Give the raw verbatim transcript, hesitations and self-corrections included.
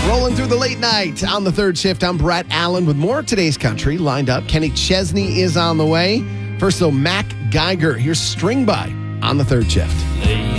Rolling through the late night on the third shift. I'm Brett Allen with more of today's country lined up. Kenny Chesney is on the way. First, though, Mac Geiger. Here's String By on the third shift. Lay